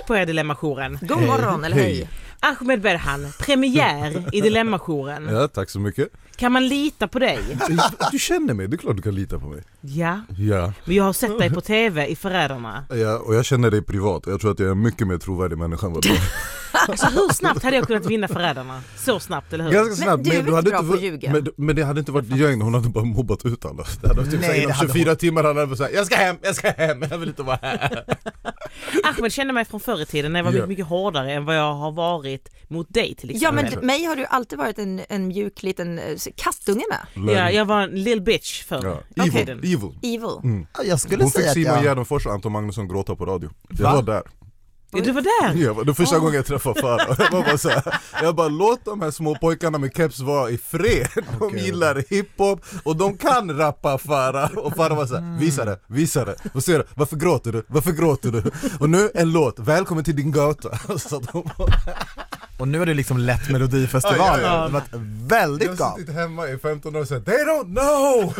på er Dilemma-jouren. God morgon, eller hej. Ahmed Berhan, premiär i Dilemma-jouren. Ja, tack så mycket. Kan man lita på dig? Du känner mig, det är klart du kan lita på mig. Ja. Ja. Men jag har sett dig på tv i Förrädarna. Ja, och jag känner dig privat. Jag tror att jag är en mycket mer trovärdig människa än vad du är. Alltså hur snabbt hade jag kunnat vinna Förrädarna? Så snabbt, eller hur? Ganska snabbt, Men du är väl bra på att ljuga? men det hade inte varit lögn, hon hade bara mobbat ut alla. Det hade typ Nej, inom 24 timmar hade han sagt, jag ska hem, jag vill inte vara här. Ahmed kände mig från förr i tiden när jag var mycket, mycket hårdare än vad jag har varit mot dig till exempel. Ja, men mig har du alltid varit en mjuk liten kattunge med. Ja, jag var en little bitch förr. Ja. Okay. Evil. Mm. Jag skulle Hon fick säga Simon att Gärdenfors och Anton Magnusson gråta på radio. Jag Va? var där. Du var där? Ja, det var första gången jag träffade Farah. Jag var bara så här, jag bara låt de här små pojkarna med keps vara i fred. De gillar hiphop och de kan rappa Farah. Och Farah var så här, visa det. Och så varför gråter du? Och nu en låt, välkommen till din gata. Så och nu är det liksom lätt Melodifestivalen. Ja. Det var väldigt jag har galet. suttit hemma i 15 år och sagt, they don't know.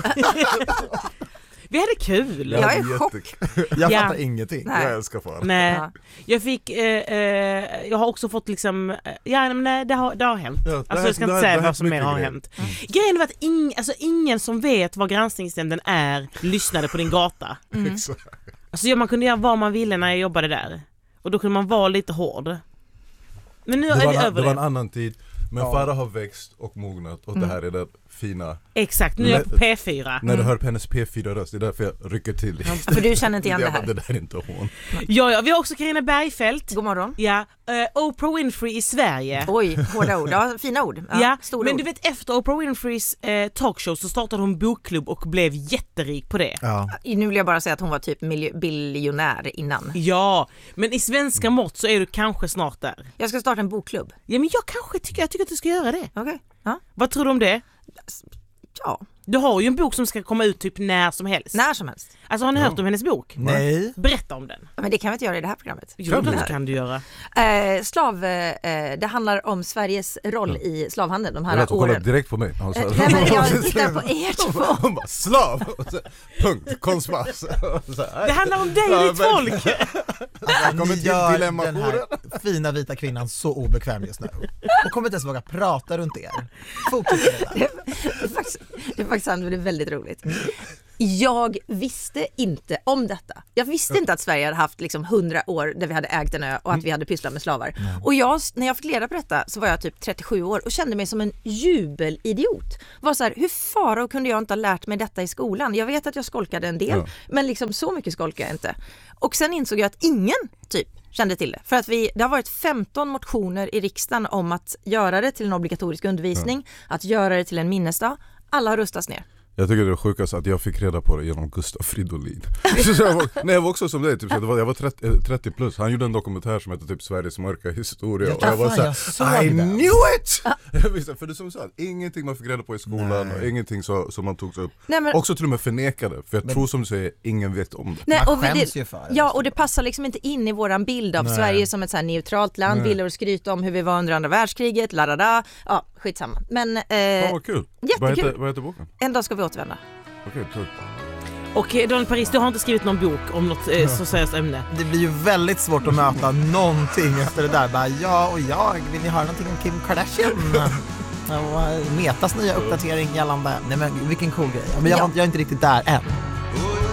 Vi hade kul. Jag är i chock. Jag Ja. fattar ingenting. Nej. Jag älskar Farah. Nej, Ja. jag fick, jag har också fått liksom, det har hänt. Ja, Alltså jag ska inte säga vad som mer har hänt. Grejen var att ingen som vet vad granskningsnämnden är lyssnade på din gata. Exakt. Alltså man kunde göra vad man ville när jag jobbade där. Och då kunde man vara lite hård. Men nu är vi över Det var en det. annan tid. Men Ja. Farah har växt och mognat och det här är det fina. Exakt, nu är jag på P4. När du hör på hennes P4-röst, det är därför jag rycker till. För du känner inte igen det här. Det där är inte hon. Ja, vi har också Carina Bergfeldt. God morgon. Ja, Oprah Winfrey i Sverige. Oj, hårda ord. Ja, fina ord. Ja, Stora men ord. du vet efter Oprah Winfreys talkshow så startade hon bokklubb och blev jätterik på det. Ja. Nu vill jag bara säga att hon var typ biljonär innan. Ja, men i svenska mått så är du kanske snart där. Jag ska starta en bokklubb. Ja, men jag tycker att du ska göra det. Okej. Ja. Vad tror du om det? Ja, Du har ju en bok som ska komma ut typ när som helst. när som helst. Alltså har ni hört om hennes bok? Nej. Berätta om den. Men det kan vi inte göra i det här programmet. Jo, det kan du göra. Det handlar om Sveriges roll i slavhandeln de Jag här vet, hon kollar åren. direkt på mig. Nej, men jag tittar på er två. Hon bara, slav! Punkt, konstpass. Det handlar om dig och ditt folk. Kommer Ni till gör Dilemma den här fina vita kvinnan så obekväm just nu. Och kommer inte ens våga prata runt er. Fortsätt med det. Det är faktiskt sant, men det är väldigt roligt. Jag visste inte om detta. Jag visste inte att Sverige hade haft liksom 100 år där vi hade ägt en ö och att vi hade pysslat med slavar. Och när jag fick reda på detta så var jag typ 37 år och kände mig som en jubelidiot. Var så här, hur faro kunde jag inte ha lärt mig detta i skolan? Jag vet att jag skolkade en del, men liksom så mycket skolkade jag inte. Och sen insåg jag att ingen typ kände till det. För att det har varit 15 motioner i riksdagen om att göra det till en obligatorisk undervisning, att göra det till en minnesdag. Alla har röstats ner. Jag tycker det är sjukast att jag fick reda på det genom Gustav Fridolin. Jag var också som dig, typ, jag var 30 plus. Han gjorde en dokumentär som heter typ Sveriges mörka historia. Och jag var såhär, I knew it! För det som sagt, ingenting man fick reda på i skolan och ingenting som man tog upp. Nej, men, också till och med förnekade. För jag tror som du säger, ingen vet om det. nej, Man och skäms ju för det. ja, och det passar liksom inte in i våran bild av Sverige som ett så här neutralt land. Vill och skryta om hur vi var under andra världskriget. Ja, skitsamma. Men Vad kul. jättekul. Vad heter boken? En dag ska vi återvända. Okej, kul. Och Daniel Paris, du har inte skrivit någon bok om något så seriöst ämne. Det blir ju väldigt svårt att möta någonting efter det där. Bara, vill ni höra någonting om Kim Kardashian? Metas nya uppdatering gällande. Nej men vilken cool grej. Men jag är inte riktigt där än.